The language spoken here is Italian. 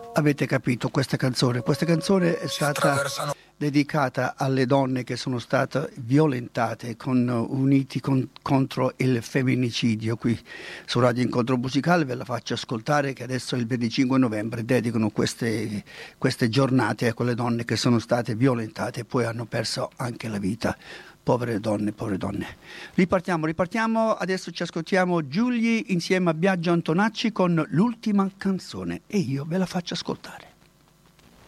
Avete capito questa canzone? Questa canzone è stata dedicata alle donne che sono state violentate, contro il femminicidio. Qui su Radio Incontro Musicale ve la faccio ascoltare, che adesso il 25 novembre dedicano queste giornate a quelle donne che sono state violentate e poi hanno perso anche la vita. Povere donne, povere donne. Ripartiamo, adesso ci ascoltiamo Giulia insieme a Biagio Antonacci con l'ultima canzone e io ve la faccio ascoltare.